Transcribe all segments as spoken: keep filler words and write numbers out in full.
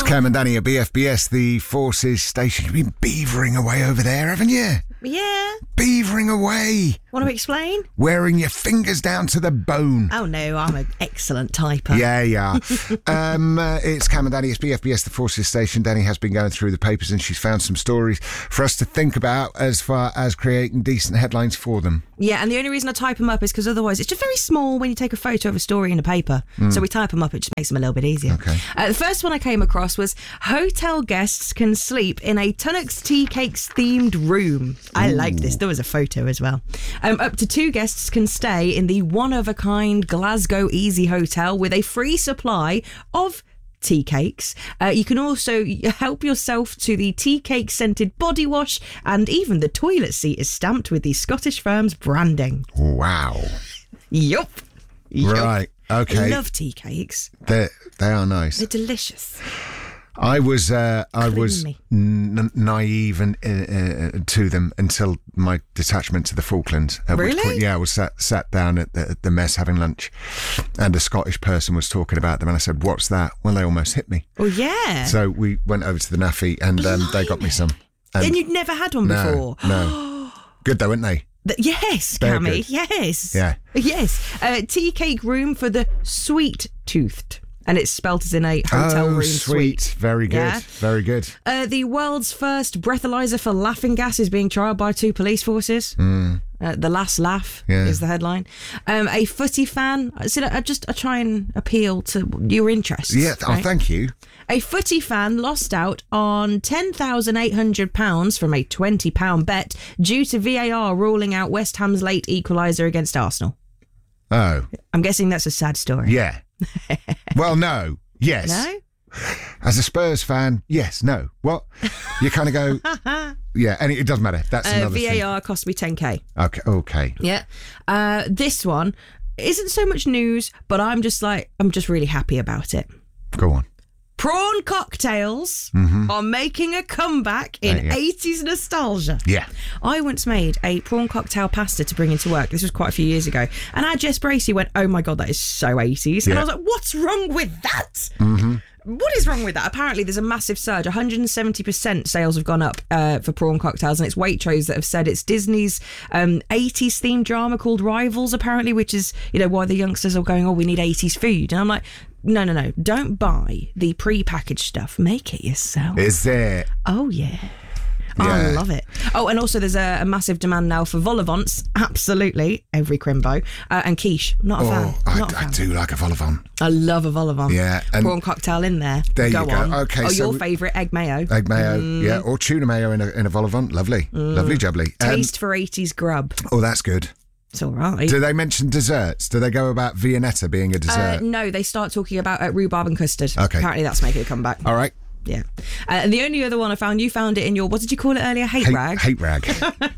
Cam and Danny at B F B S, the Forces station. You've been beavering away over there, haven't you? Yeah. Beavering away. Want to explain? Wearing your fingers down to the bone. Oh, no, I'm an excellent typer. Yeah, yeah. um, uh, it's Cam and Danny, it's B F B S, the Forces station. Danny has been going through the papers and she's found some stories for us to think about as far as creating decent headlines for them. Yeah, and the only reason I type them up is because otherwise it's just very small when you take a photo of a story in a paper. Mm. So we type them up, it just makes them a little bit easier. Okay. Uh, the first one I came across was hotel guests can sleep in a Tunnock's Tea Cakes themed room. I liked this. There was a photo as well. Um, up to two guests can stay in the one-of-a-kind Glasgow Easy Hotel with a free supply of tea cakes. Uh, you can also help yourself to the tea cake scented body wash, and even the toilet seat is stamped with the Scottish firm's branding. Wow. Yup. Right. Okay. I love tea cakes. They they are nice. They're delicious. I was uh, I was Creamy. n- naive and uh, uh, to them until my detachment to the Falklands. At which Really? point, yeah, I was sat sat down at the, at the mess having lunch, and a Scottish person was talking about them, and I said, "What's that?" Well, they almost hit me. Oh yeah. So we went over to the Naffy, and um, they got me some. And, and you'd never had one no, before. No, good though, weren't they? Th- yes, They're Cammy. good. Yes. Yeah. Yes. Uh, tea cake room for the sweet-toothed. And it's spelt as in a hotel oh, room sweet. suite. Very good. Yeah. Very good. Uh, the world's first breathalyzer for laughing gas is being trialled by two police forces. Mm. Uh, the last laugh Yeah. is the headline. Um, a footy fan. So I just I try and appeal to your interests. Yeah. Oh, right? thank you. A footy fan lost out on ten thousand eight hundred pounds from a twenty pound bet due to V A R ruling out West Ham's late equaliser against Arsenal. Oh. I'm guessing that's a sad story. Yeah. Well, no. Yes. No? As a Spurs fan, yes, no. What? You kind of go, yeah, and it, it doesn't matter. That's Uh, another V A R thing. cost me ten k. Okay, okay. Yeah. Uh, this one isn't so much news, but I'm just like, I'm just really happy about it. Go on. Prawn cocktails Mm-hmm. are making a comeback in Uh, yeah. eighties nostalgia. Yeah. I once made a prawn cocktail pasta to bring into work. This was quite a few years ago. And our Jess Bracey went, oh my God, that is so eighties. And Yeah. I was like, what's wrong with that? Mm-hmm. What is wrong with that? Apparently, there's a massive surge. one hundred seventy percent sales have gone up uh, for prawn cocktails, and it's Waitrose that have said it's Disney's um, eighties themed drama called Rivals, apparently, which is, you know, why the youngsters are going, oh, we need eighties food. And I'm like, no, no, no, don't buy the pre-packaged stuff. Make it yourself. Is there? Oh, yeah. Yeah. I love it. Oh, and also there's a, a massive demand now for vol au vents. Absolutely. Every crimbo. Uh, and quiche. Not a Oh, fan. I, Not a I fan. do like a vol au vent. I love a vol au vent. Yeah, and- prawn cocktail in there. There go you go. On. Okay, Oh, so your we- favourite, egg mayo. Egg mayo, Mm. yeah, or tuna mayo in a, in a vol au vent. Lovely. Lovely jubbly. Um, Taste for eighties grub. oh, that's good. It's all right. Do they mention desserts? Do they go about Viennetta being a Uh, dessert? no, they start talking about uh, rhubarb and custard. Okay. Apparently that's making a comeback. All right. Yeah. Uh, and the only other one I found, you found it in your, what did you call it earlier? Hate, Hate rag? Hate rag.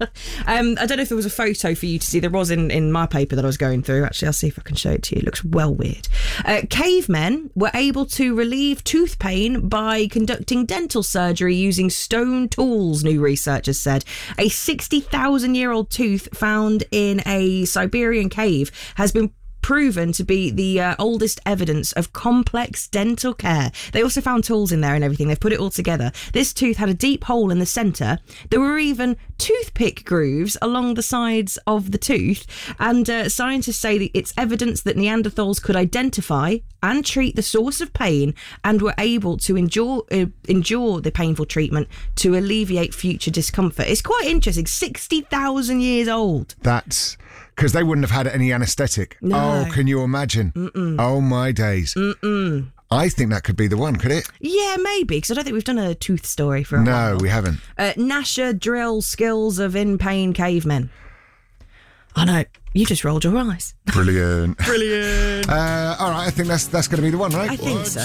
Um, I don't know if there was a photo for you to see. There was in, in my paper that I was going through. Actually, I'll see if I can show it to you. It looks well weird. Uh, cavemen were able to relieve tooth pain by conducting dental surgery using stone tools, new researchers said. A sixty thousand year old tooth found in a Siberian cave has been proven to be the uh, oldest evidence of complex dental care. They also found tools in there and everything. They've put it all together. This tooth had a deep hole in the centre. There were even toothpick grooves along the sides of the tooth. And uh, scientists say that it's evidence that Neanderthals could identify and treat the source of pain and were able to endure, uh, endure the painful treatment to alleviate future discomfort. It's quite interesting. sixty thousand years old. That's because they wouldn't have had any anaesthetic. No. Oh, can you imagine? Mm-mm. Oh, my days. Mm-mm. I think that could be the one, could it? Yeah, maybe, because I don't think we've done a tooth story for a No, while. we haven't. Uh, Nasher drill skills of in-pain cavemen. I know, you just rolled your eyes. Brilliant. Brilliant. uh, all right, I think that's that's going to be the one, right? I think so.